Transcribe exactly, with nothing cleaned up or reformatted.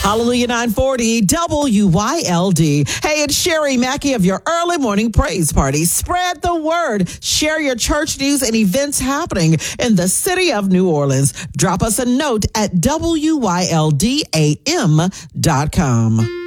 Hallelujah nine forty W Y L D. Hey, it's Sherry Mackey of your early morning praise party. Spread the word. Share your church news and events happening in the city of New Orleans. Drop us a note at W Y L D A M dot com.